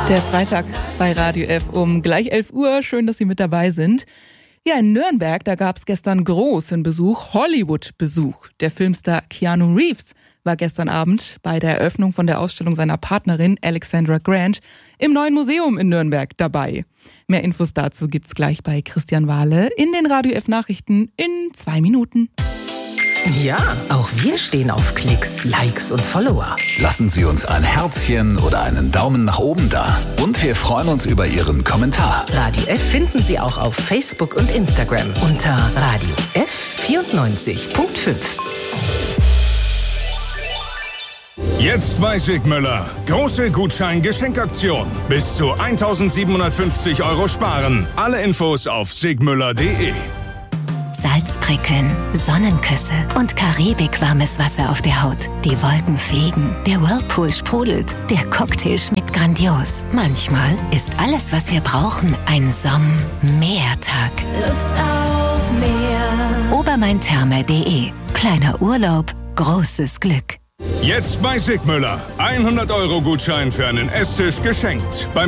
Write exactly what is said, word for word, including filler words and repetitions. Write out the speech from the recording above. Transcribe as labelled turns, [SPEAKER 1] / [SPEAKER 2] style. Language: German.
[SPEAKER 1] Der Freitag bei Radio F um gleich elf Uhr. Schön, dass Sie mit dabei sind. Ja, in Nürnberg, da gab es gestern großen Besuch, Hollywood-Besuch. Der Filmstar Keanu Reeves war gestern Abend bei der Eröffnung von der Ausstellung seiner Partnerin Alexandra Grant im neuen Museum in Nürnberg dabei. Mehr Infos dazu gibt's gleich bei Christian Wahle in den Radio F Nachrichten in zwei Minuten.
[SPEAKER 2] Ja, auch wir stehen auf Klicks, Likes und Follower.
[SPEAKER 3] Lassen Sie uns ein Herzchen oder einen Daumen nach oben da. Und wir freuen uns über Ihren Kommentar.
[SPEAKER 2] Radio F finden Sie auch auf Facebook und Instagram unter Radio F vierundneunzig Komma fünf.
[SPEAKER 4] Jetzt bei Sigmüller. Große Gutschein-Geschenkaktion. Bis zu eintausendsiebenhundertfünfzig Euro sparen. Alle Infos auf sigmüller punkt de.
[SPEAKER 5] Salzprickeln, Sonnenküsse und Karibik-warmes Wasser auf der Haut. Die Wolken fliegen, der Whirlpool sprudelt, der Cocktail schmeckt grandios. Manchmal ist alles, was wir brauchen, ein Somm-Meertag.
[SPEAKER 6] Lust auf Meer.
[SPEAKER 5] Obermain-Therme punkt de. Kleiner Urlaub, großes Glück.
[SPEAKER 4] Jetzt bei Sigmüller. hundert Euro Gutschein für einen Esstisch geschenkt. Beim